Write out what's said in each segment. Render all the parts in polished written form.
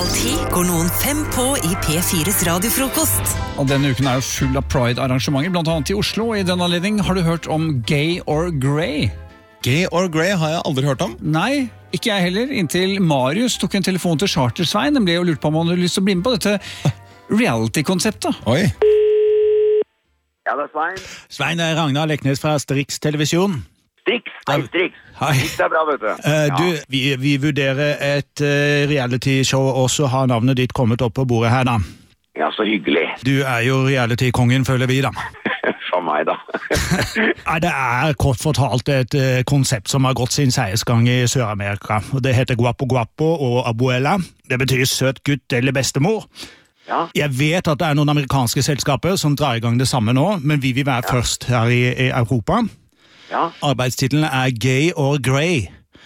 10 går noen 5 på i P4s radiofrokost. Og denne uken jo full av Pride-arrangementer, blant annet i Oslo. I den anledning har du hørt om Gay or Grey? Gay or Grey har jeg aldri hørt om. Nei, ikke jeg heller, inntil Marius tok en telefon til Charter-Svein, nemlig og lurte på om han hadde lyst til å bli med på dette reality-konseptet. Oi. Ja, det Svein. Svein, det Ragnar Leknes fra Strix Televisjon. Strix? Hei, Strix. Hei. Strix bra, vet du. Ja. Du, vi vurderer et reality-show, og så har navnet ditt kommet opp på bordet her, da. Ja, så hyggelig. Du jo reality-kongen, føler vi, da. For meg, da. Nei, det kort fortalt et konsept som har gått sin seiersgang i Sør-Amerika. Og det heter Guapo Guapo og Abuela. Det betyr søt gutt eller bestemor. Ja. Jeg vet at det noen amerikanske selskaper som drar i gang det samme nå, men vi vil være først her i Europa. Ja. Arbeidstitelen Gay or Grey.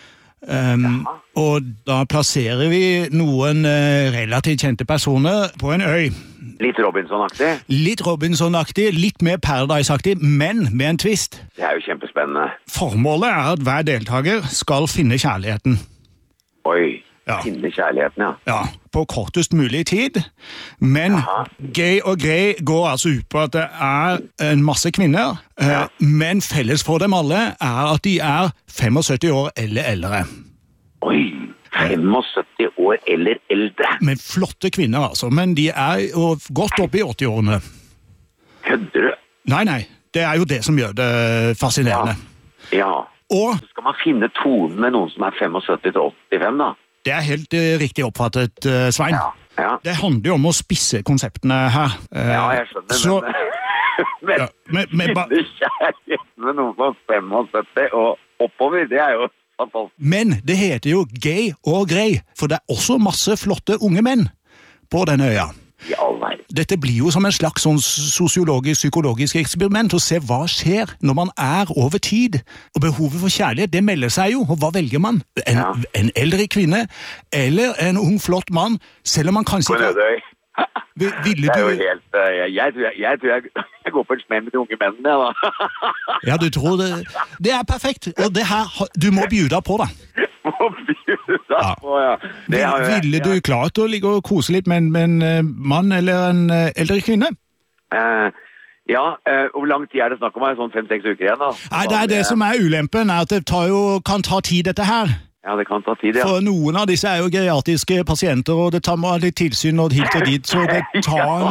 Og da plasserer vi noen relativt kjente personer på en øy. Litt Robinson-aktig. Litt Robinson-aktig, litt mer Paradise-aktig, men med en twist. Det jo kjempespennende. Formålet at hver deltaker skal finne kjærligheten. Oi, Ja. finne kjærligheten, ja. Ja, på kortest mulig tid. Men Gay og Grey går altså ut på at det en masse kvinner, men felles for dem alle at de 75 år eller eldre. Oi, 75 år eller eldre. Men flotte kvinner altså, men de jo godt opp i 80-årene. Kødder du? Nei, det jo det som gjør det fascinerende. Ja. Og Så skal man finne tonen med noen som 75 til 85, da. det helt riktig oppfattet, Svein. Ja. Det handler jo om å spisse konseptene her. Ja, jeg skjønner, men men finne kjærligheten med noen som 75 og oppover, det jo fantastisk. Men det heter jo Gay og Grey, for det også masse flotte unge menn på denne øya. I all verden. Dette blir jo som en slags sånn sosiologisk-psykologisk eksperiment å se hva skjer når man over tid. Og behovet for kjærlighet, det melder seg jo, og hva velger man? En eldre kvinne eller en ung, flott mann, selv om man kanskje ikke... Ville Det du... jo helt... Jeg tror jeg går på en smell med de unge mennene, da. Ja, du tror det... Det perfekt, og det her, du må bjuda på, da. Må bjuda på, ja. Ville du klart å ligge og kose litt med en mann eller en eldre kvinne? Ja, hvor lang tid det snakk om? Sånn 5-6 uker igjen, da? Nei, det som ulempen at det kan ta tid dette her. Ja, det kan ta tid, ja. For noen av disse jo geriatriske pasienter, og det tar litt tilsyn og hit og dit, så det tar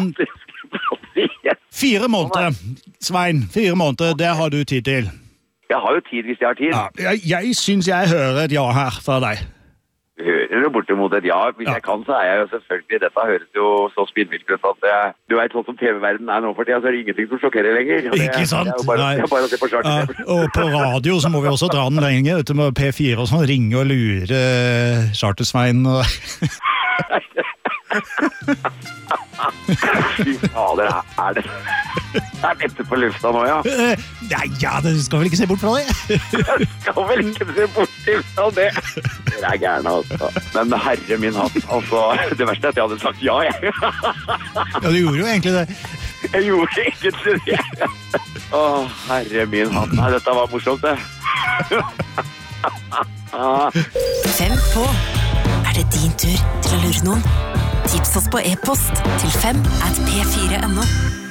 4 måneder, Svein. 4 måneder, det har du tid til. Jeg har jo tid hvis jeg har tid. Ja, jeg synes jeg hører et ja her fra deg. Hører du bortimot et ja? Hvis jeg kan, så jeg jo selvfølgelig... Dette høres jo så spinnvilt ut at du vet sånn som TV-verden nå for tiden, så det ingenting som sjokkerer lenger. Ikke sant? Det er bare å se på Charter. Og på radio så må vi også dra den lenger, ute med P4 og sånn, ringe og lure Charter-Svein og... Fy fader, det dette på lufta nå, ja? Nei, du skal vel ikke se bort fra det? Jeg skal vel ikke se bort fra det. Det gærne, altså. Men herre min hatt, altså, det verste at jeg hadde sagt ja, jeg. Ja, du gjorde jo egentlig det. Jeg gjorde egentlig det. Herre min hatt. Nei, dette var morsomt, det. 5 på. Det din tur til å lure noen? Tips oss på e-post til 5@p4.no.